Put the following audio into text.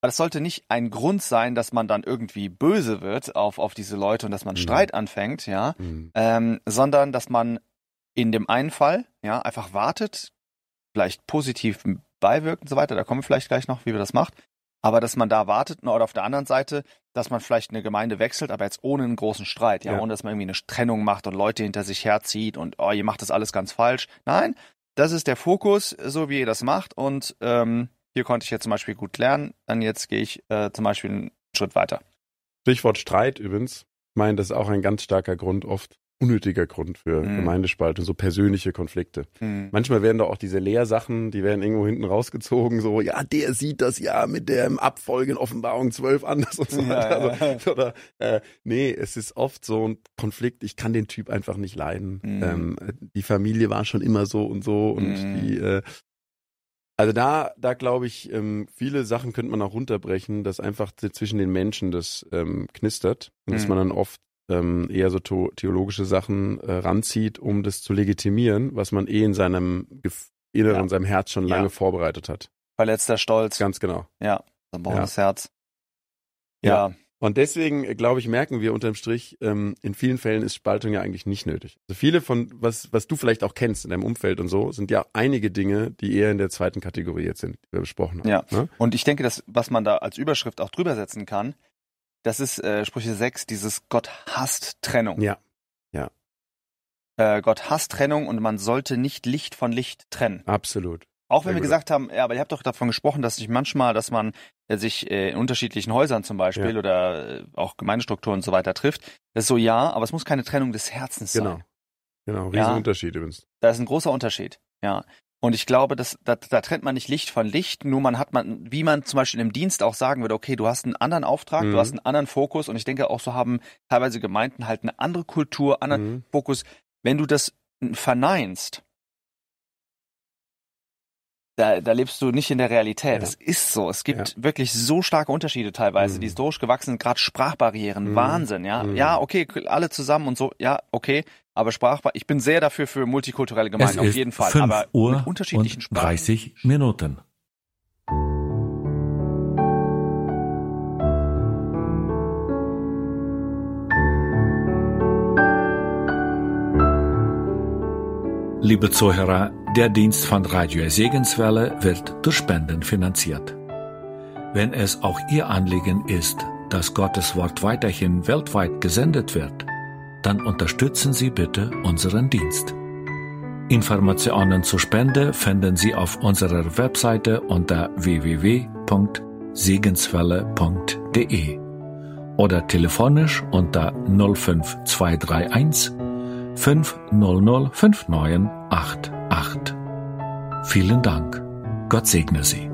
Aber das sollte nicht ein Grund sein, dass man dann irgendwie böse wird auf diese Leute und dass man Streit anfängt, ja, sondern dass man in dem einen Fall, ja, einfach wartet, vielleicht positiv beiwirkt und so weiter, da kommen wir vielleicht gleich noch, wie wir das macht, aber dass man da wartet oder auf der anderen Seite, dass man vielleicht eine Gemeinde wechselt, aber jetzt ohne einen großen Streit, ja, ohne dass man irgendwie eine Trennung macht und Leute hinter sich herzieht und ihr macht das alles ganz falsch. Nein, das ist der Fokus, so wie ihr das macht und hier konnte ich jetzt zum Beispiel gut lernen, dann jetzt gehe ich zum Beispiel einen Schritt weiter. Stichwort Streit übrigens, ich meine, das ist auch ein ganz starker Grund, oft unnötiger Grund für Gemeindespaltung, so persönliche Konflikte. Manchmal werden da auch diese Lehrsachen, die werden irgendwo hinten rausgezogen, so, ja, der sieht das ja mit der Abfolge in Offenbarung 12 anders und so weiter. Ja. Also, oder, nee, es ist oft so ein Konflikt, ich kann den Typ einfach nicht leiden. Die Familie war schon immer so und die, also da glaube ich, viele Sachen könnte man auch runterbrechen, dass einfach zwischen den Menschen das knistert und dass man dann oft eher so theologische Sachen ranzieht, um das zu legitimieren, was man in seinem Inneren, in seinem Herz schon lange vorbereitet hat. Verletzter Stolz. Ganz genau. Ja, zerbrochenes Herz. Ja. Und deswegen, glaube ich, merken wir unterm Strich, in vielen Fällen ist Spaltung ja eigentlich nicht nötig. Also viele von, was du vielleicht auch kennst in deinem Umfeld und so, sind ja einige Dinge, die eher in der zweiten Kategorie jetzt sind, die wir besprochen haben. Ja, ne? Und ich denke, dass, was man da als Überschrift auch drüber setzen kann, das ist Sprüche 6, dieses Gott hasst Trennung. Ja. Gott hasst Trennung und man sollte nicht Licht von Licht trennen. Absolut. Auch wenn wir gesagt haben, ja, aber ihr habt doch davon gesprochen, dass dass man sich in unterschiedlichen Häusern zum Beispiel oder auch Gemeindestrukturen und so weiter trifft. Das ist so, ja, aber es muss keine Trennung des Herzens sein. Genau, Riesenunterschied übrigens. Da ist ein großer Unterschied, ja. Und ich glaube, da trennt man nicht Licht von Licht, nur wie man zum Beispiel im Dienst auch sagen würde, okay, du hast einen anderen Auftrag, du hast einen anderen Fokus und ich denke auch so haben teilweise Gemeinden halt eine andere Kultur, anderen Fokus. Wenn du das verneinst, da lebst du nicht in der Realität. Das ist so. Es gibt wirklich so starke Unterschiede teilweise, die historisch gewachsen sind, gerade Sprachbarrieren, Wahnsinn, ja. Ja, okay, alle zusammen und so, ja, okay, aber ich bin sehr dafür für multikulturelle Gemeinden, auf jeden Fall. 5 aber Uhr mit unterschiedlichen und 30 Minuten. Liebe Zuhörer, der Dienst von Radio Segenswelle wird durch Spenden finanziert. Wenn es auch Ihr Anliegen ist, dass Gottes Wort weiterhin weltweit gesendet wird, dann unterstützen Sie bitte unseren Dienst. Informationen zur Spende finden Sie auf unserer Webseite unter www.segenswelle.de oder telefonisch unter 05231 500 5988. Vielen Dank. Gott segne Sie.